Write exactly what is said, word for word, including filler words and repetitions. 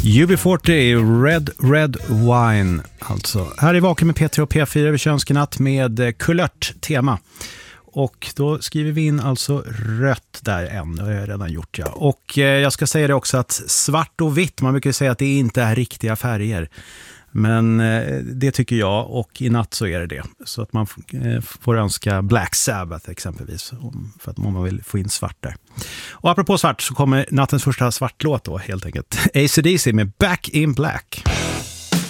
U B fyrtio, Red Red Wine alltså. Här är Vaken med P tre och P fyra över Könskenatt med kulört tema. Och då skriver vi in alltså rött där än, det har jag redan gjort, ja. Och eh, jag ska säga det också att svart och vitt, man brukar säga att det inte är riktiga färger. Men eh, det tycker jag, och i natt så är det det. Så att man eh, får önska Black Sabbath exempelvis, om, för att om man vill få in svart där. Och apropå svart så kommer nattens första svartlåt då helt enkelt. A C D C med Back in Black.